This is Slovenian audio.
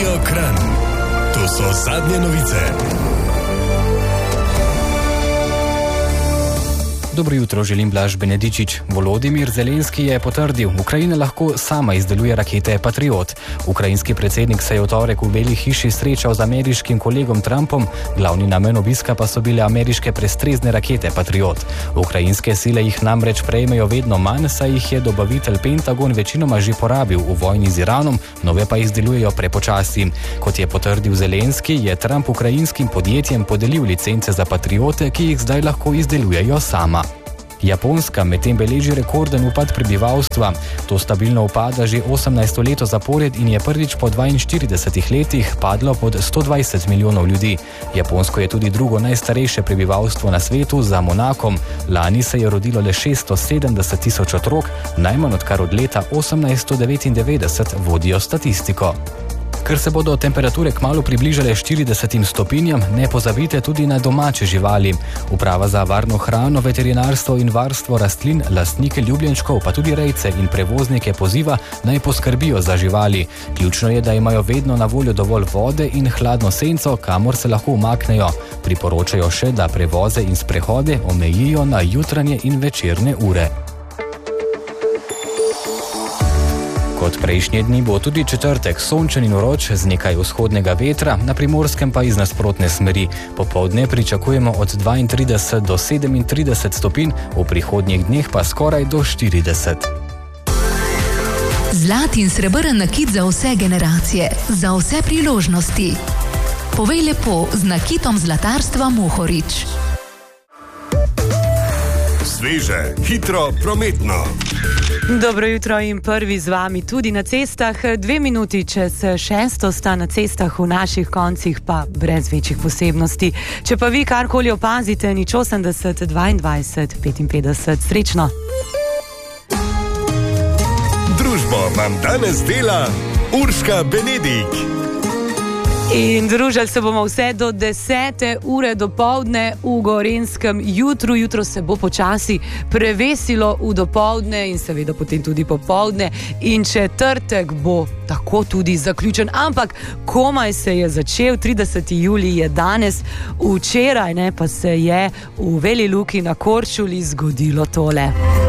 Radio Kranj. To so zadnje novice. Dobro jutro, želim Blaž Benedičič. Volodimir Zelenski je potrdil, Ukrajina lahko sama izdeluje rakete Patriot. Ukrajinski predsednik se je v torek v Beli hiši srečal z ameriškim kolegom Trumpom, glavni namen obiska pa so bile ameriške prestrezne rakete Patriot. Ukrajinske sile jih namreč prejmejo vedno manj, saj jih je dobavitelj Pentagon večinoma že porabil v vojni z Iranom, nove pa izdelujejo prepočasi. Kot je potrdil Zelenski, je Trump ukrajinskim podjetjem podelil licence za Patriote, ki jih zdaj lahko izdelujejo sama. Japonska medtem beleži rekorden upad prebivalstva. To stabilno upada že 18. leto zapored in je prvič po 42 letih padlo pod 120 milijonov ljudi. Japonsko je tudi drugo najstarejše prebivalstvo na svetu za Monakom. Lani se je rodilo le 670 tisoč otrok, najmanj odkar od leta 1899 vodijo statistiko. Ker se bodo temperature kmalu približale 40 stopinjam, ne pozabite tudi na domače živali. Uprava za varno hrano, veterinarstvo in varstvo rastlin, lastnike ljubljenčkov, pa tudi rejce in prevoznike poziva, naj poskrbijo za živali. Ključno je, da imajo vedno na voljo dovolj vode in hladno senco, kamor se lahko umaknejo. Priporočajo še, da prevoze in sprehode omejijo na jutranje in večerne ure. Kot prejšnje dni bo tudi četrtek sončen in vroč z nekaj vzhodnega vetra, na Primorskem pa iz nasprotne smeri. Popoldne pričakujemo od 32 do 37 stopinj, v prihodnjih dneh pa skoraj do 40. Zlat in srebrn nakit za vse generacije, za vse priložnosti. Povej lepo z nakitom zlatarstva Mohorič. Sveže, hitro, prometno. Dobro jutro in prvi z vami tudi na cestah. 2 minuti čez 6 sta na cestah v naših koncih, pa brez večjih posebnosti. Če pa vi karkoli opazite, nič 80 22 55. Srečno! Družbo vam danes dela Urška Benedik. In družili se bomo vse do 10. ure dopoldne v Gorenjskem jutru. Jutro se bo počasi prevesilo v dopoldne in seveda potem tudi popoldne. In četrtek bo tako tudi zaključen. Ampak komaj se je začel, 30. julij je danes, včeraj pa se je v Veli Luki na Korčuli zgodilo tole.